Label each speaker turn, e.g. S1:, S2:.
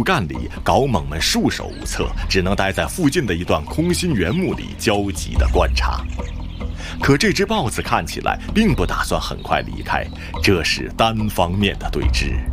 S1: 树干里，搞猛们束手无策，只能待在附近的一段空心原木里焦急地观察。可这只豹子看起来并不打算很快离开，这是单方面的对峙。